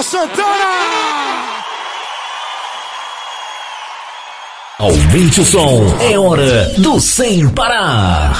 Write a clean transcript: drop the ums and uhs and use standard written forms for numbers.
Alô, Santana! Aumente o som, é hora do Sem Parar.